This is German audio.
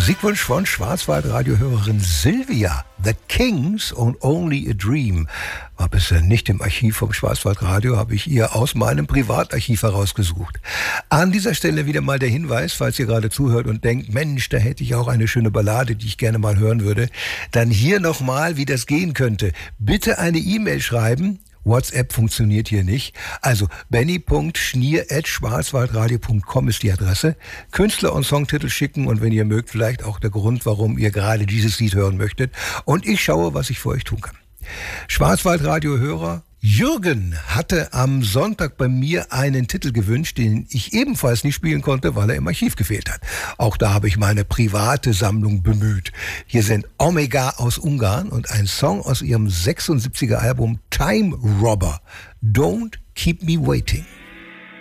Musikwunsch von Schwarzwald-Radiohörerin Silvia. The Kings und Only a Dream. War bisher nicht im Archiv vom Schwarzwaldradio, habe ich ihr aus meinem Privatarchiv herausgesucht. An dieser Stelle wieder mal der Hinweis, falls ihr gerade zuhört und denkt, Mensch, da hätte ich auch eine schöne Ballade, die ich gerne mal hören würde. Dann hier nochmal, wie das gehen könnte. Bitte eine E-Mail schreiben. WhatsApp funktioniert hier nicht. Also benny.schnier@schwarzwaldradio.com ist die Adresse. Künstler und Songtitel schicken und wenn ihr mögt, vielleicht auch der Grund, warum ihr gerade dieses Lied hören möchtet. Und ich schaue, was ich für euch tun kann. Schwarzwaldradio-Hörer Jürgen hatte am Sonntag bei mir einen Titel gewünscht, den ich ebenfalls nicht spielen konnte, weil er im Archiv gefehlt hat. Auch da habe ich meine private Sammlung bemüht. Hier sind Omega aus Ungarn und ein Song aus ihrem 76er Album Time Robber. Don't Keep Me Waiting.